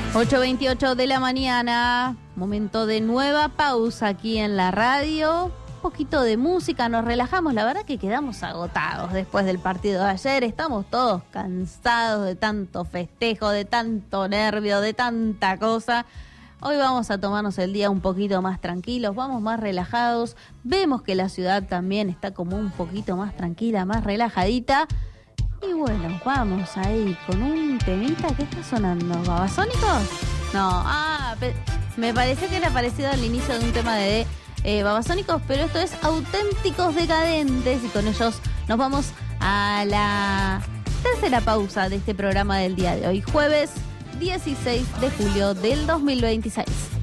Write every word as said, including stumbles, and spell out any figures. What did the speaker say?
ocho veintiocho de la mañana, momento de nueva pausa aquí en la radio. Un poquito de música, nos relajamos. La verdad que quedamos agotados después del partido de ayer. Estamos todos cansados de tanto festejo, de tanto nervio, de tanta cosa. Hoy vamos a tomarnos el día un poquito más tranquilos, vamos más relajados. Vemos que la ciudad también está como un poquito más tranquila, más relajadita. Y bueno, vamos ahí con un temita. ¿Qué está sonando? ¿Babasónicos? No, ah, pe- me parecía que era parecido al inicio de un tema de eh, Babasónicos, pero esto es Auténticos Decadentes y con ellos nos vamos a la tercera pausa de este programa del día de hoy, jueves dieciséis de julio del dos mil veintiséis.